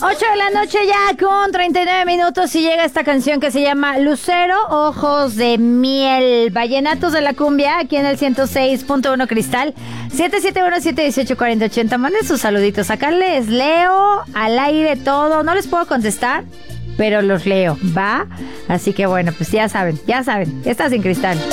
8 de la noche ya con 39 minutos y llega esta canción que se llama Lucero, Ojos de Miel. Vallenatos de la cumbia aquí en el 106.1 Cristal. 771-718-4080. Manden sus saluditos. Acá les leo al aire todo. No les puedo contestar, pero los leo, ¿va? Así que bueno, pues ya saben. Estás en Cristal.